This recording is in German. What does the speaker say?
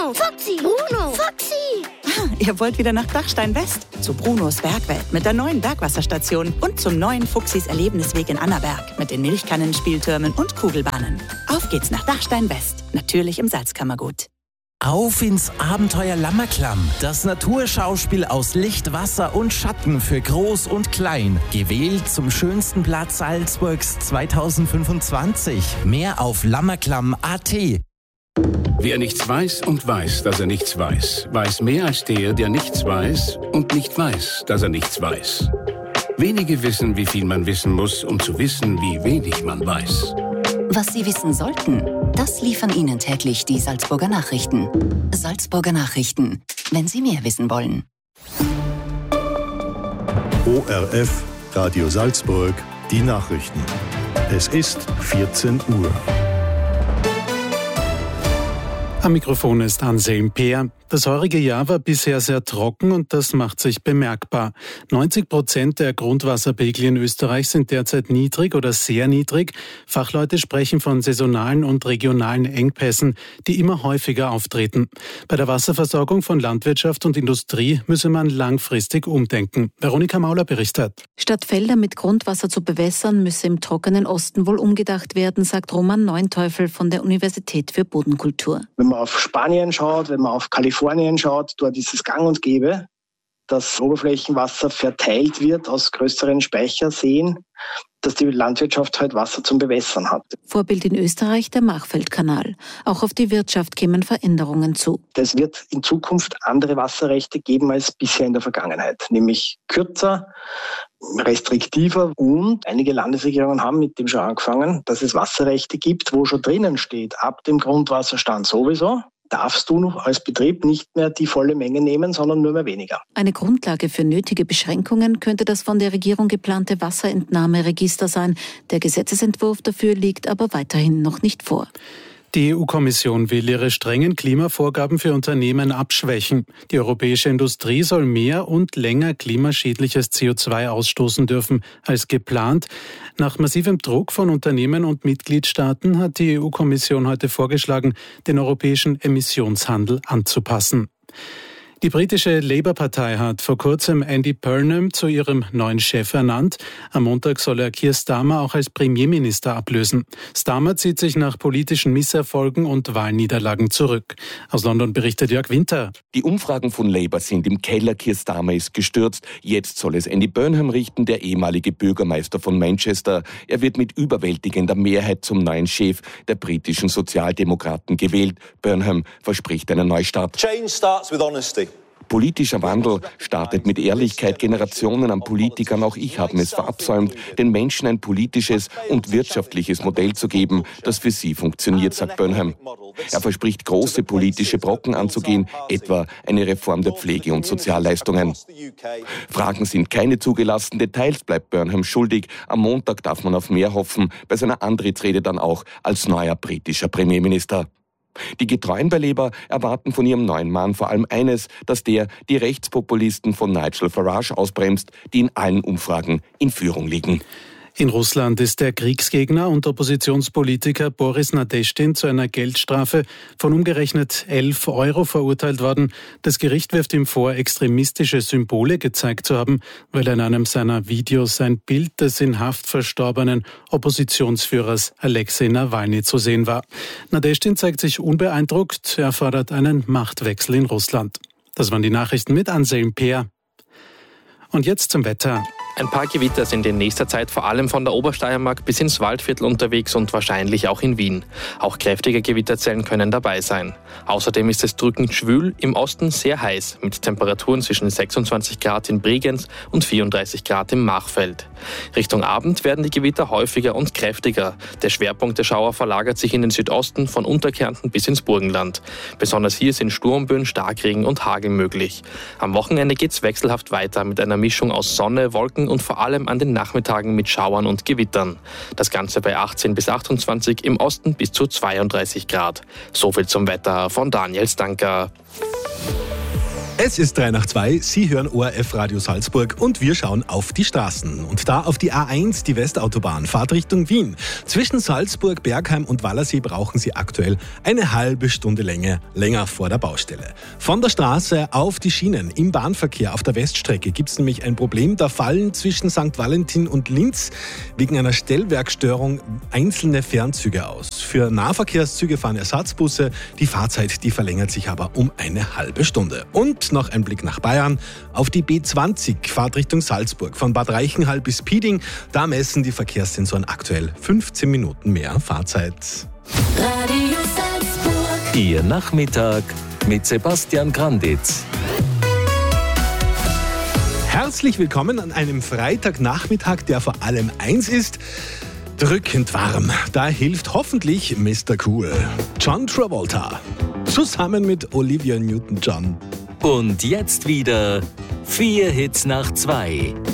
Bruno. Foxy. Bruno. Foxy. Ihr wollt wieder nach Dachstein West? Zu Brunos Bergwelt mit der neuen Bergwasserstation und zum neuen Fuchsis Erlebnisweg in Annaberg mit den Milchkannen, Spieltürmen und Kugelbahnen. Auf geht's nach Dachstein West, natürlich im Salzkammergut. Auf ins Abenteuer Lammerklamm. Das Naturschauspiel aus Licht, Wasser und Schatten für Groß und Klein. Gewählt zum schönsten Platz Salzburgs 2025. Mehr auf lammerklamm.at. Wer nichts weiß und weiß, dass er nichts weiß, weiß mehr als der nichts weiß und nicht weiß, dass er nichts weiß. Wenige wissen, wie viel man wissen muss, um zu wissen, wie wenig man weiß. Was Sie wissen sollten, das liefern Ihnen täglich die Salzburger Nachrichten. Salzburger Nachrichten, wenn Sie mehr wissen wollen. ORF, Radio Salzburg, die Nachrichten. Es ist 14 Uhr. Am Mikrofon ist Anselm Peer. Das heurige Jahr war bisher sehr trocken und das macht sich bemerkbar. 90% der Grundwasserpegel in Österreich sind derzeit niedrig oder sehr niedrig. Fachleute sprechen von saisonalen und regionalen Engpässen, die immer häufiger auftreten. Bei der Wasserversorgung von Landwirtschaft und Industrie müsse man langfristig umdenken. Veronika Mauler berichtet. Statt Felder mit Grundwasser zu bewässern, müsse im trockenen Osten wohl umgedacht werden, sagt Roman Neunteufel von der Universität für Bodenkultur. Wenn man auf Spanien schaut, wenn man auf Kalifornien schaut, dort ist es gang und gäbe, dass Oberflächenwasser verteilt wird aus größeren Speicherseen, dass die Landwirtschaft halt Wasser zum Bewässern hat. Vorbild in Österreich der Machfeldkanal. Auch auf die Wirtschaft kämen Veränderungen zu. Es wird in Zukunft andere Wasserrechte geben als bisher in der Vergangenheit, nämlich kürzer, restriktiver, und einige Landesregierungen haben mit dem schon angefangen, dass es Wasserrechte gibt, wo schon drinnen steht, ab dem Grundwasserstand sowieso darfst du noch als Betrieb nicht mehr die volle Menge nehmen, sondern nur mehr weniger. Eine Grundlage für nötige Beschränkungen könnte das von der Regierung geplante Wasserentnahmeregister sein. Der Gesetzesentwurf dafür liegt aber weiterhin noch nicht vor. Die EU-Kommission will ihre strengen Klimavorgaben für Unternehmen abschwächen. Die europäische Industrie soll mehr und länger klimaschädliches CO2 ausstoßen dürfen als geplant. Nach massivem Druck von Unternehmen und Mitgliedstaaten hat die EU-Kommission heute vorgeschlagen, den europäischen Emissionshandel anzupassen. Die britische Labour-Partei hat vor kurzem Andy Burnham zu ihrem neuen Chef ernannt. Am Montag soll er Keir Starmer auch als Premierminister ablösen. Starmer zieht sich nach politischen Misserfolgen und Wahlniederlagen zurück. Aus London berichtet Jörg Winter. Die Umfragen von Labour sind im Keller. Keir Starmer ist gestürzt. Jetzt soll es Andy Burnham richten, der ehemalige Bürgermeister von Manchester. Er wird mit überwältigender Mehrheit zum neuen Chef der britischen Sozialdemokraten gewählt. Burnham verspricht einen Neustart. Change starts with honesty. Politischer Wandel startet mit Ehrlichkeit. Generationen an Politikern, auch ich, haben es verabsäumt, den Menschen ein politisches und wirtschaftliches Modell zu geben, das für sie funktioniert, sagt Burnham. Er verspricht, große politische Brocken anzugehen, etwa eine Reform der Pflege- und Sozialleistungen. Fragen sind keine zugelassen, Details bleibt Burnham schuldig. Am Montag darf man auf mehr hoffen, bei seiner Antrittsrede dann auch als neuer britischer Premierminister. Die Getreuen bei Labour erwarten von ihrem neuen Mann vor allem eines, dass der die Rechtspopulisten von Nigel Farage ausbremst, die in allen Umfragen in Führung liegen. In Russland ist der Kriegsgegner und Oppositionspolitiker Boris Nadezhdin zu einer Geldstrafe von umgerechnet 11 € verurteilt worden. Das Gericht wirft ihm vor, extremistische Symbole gezeigt zu haben, weil in einem seiner Videos ein Bild des in Haft verstorbenen Oppositionsführers Alexei Nawalny zu sehen war. Nadezhdin zeigt sich unbeeindruckt. Er fordert einen Machtwechsel in Russland. Das waren die Nachrichten mit Anselm Peer. Und jetzt zum Wetter. Ein paar Gewitter sind in nächster Zeit vor allem von der Obersteiermark bis ins Waldviertel unterwegs und wahrscheinlich auch in Wien. Auch kräftige Gewitterzellen können dabei sein. Außerdem ist es drückend schwül, im Osten sehr heiß, mit Temperaturen zwischen 26 Grad in Bregenz und 34 Grad im Machfeld. Richtung Abend werden die Gewitter häufiger und kräftiger. Der Schwerpunkt der Schauer verlagert sich in den Südosten von Unterkärnten bis ins Burgenland. Besonders hier sind Sturmböen, Starkregen und Hagel möglich. Am Wochenende geht's wechselhaft weiter mit einer Mischung aus Sonne, Wolken und vor allem an den Nachmittagen mit Schauern und Gewittern. Das Ganze bei 18 bis 28, im Osten bis zu 32 Grad. So viel zum Wetter von Daniel Stanker. Es ist 3 nach 2, Sie hören ORF Radio Salzburg und wir schauen auf die Straßen. Und da auf die A1, die Westautobahn, Fahrt Richtung Wien. Zwischen Salzburg, Bergheim und Wallersee brauchen Sie aktuell eine halbe Stunde länger vor der Baustelle. Von der Straße auf die Schienen im Bahnverkehr auf der Weststrecke gibt es nämlich ein Problem. Da fallen zwischen St. Valentin und Linz wegen einer Stellwerkstörung einzelne Fernzüge aus. Für Nahverkehrszüge fahren Ersatzbusse. Die Fahrzeit, die verlängert sich aber um eine halbe Stunde. Und noch ein Blick nach Bayern. Auf die B20, Fahrt Richtung Salzburg. Von Bad Reichenhall bis Pieding. Da messen die Verkehrssensoren aktuell 15 Minuten mehr Fahrzeit. Radio Salzburg. Ihr Nachmittag mit Sebastian Granditz. Herzlich willkommen an einem Freitagnachmittag, der vor allem eins ist: drückend warm. Da hilft hoffentlich Mr. Cool. John Travolta. Zusammen mit Olivia Newton-John. Und jetzt wieder 4 Hits nach 2.